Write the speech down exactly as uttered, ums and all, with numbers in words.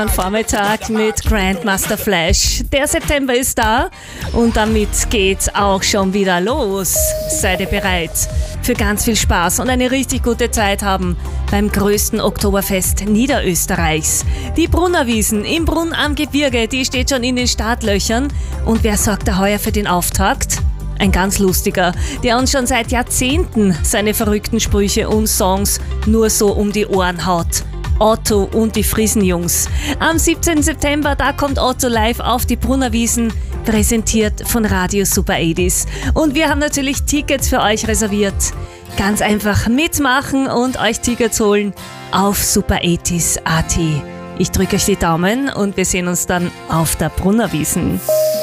Vormittag mit Grandmaster Flash. Der September ist da und damit geht's auch schon wieder los. Seid ihr bereit für ganz viel Spaß und eine richtig gute Zeit haben beim größten Oktoberfest Niederösterreichs. Die Brunnerwiesen im Brunn am Gebirge, die steht schon in den Startlöchern. Und wer sorgt da heuer für den Auftakt? Ein ganz lustiger, der uns schon seit Jahrzehnten seine verrückten Sprüche und Songs nur so um die Ohren haut. Otto und die Friesenjungs. Am siebzehnten September, da kommt Otto live auf die Brunnerwiesen, präsentiert von Radio Super achtzig. Und wir haben natürlich Tickets für euch reserviert. Ganz einfach mitmachen und euch Tickets holen auf super achtzig punkt at. Ich drücke euch die Daumen und wir sehen uns dann auf der Brunnerwiesen.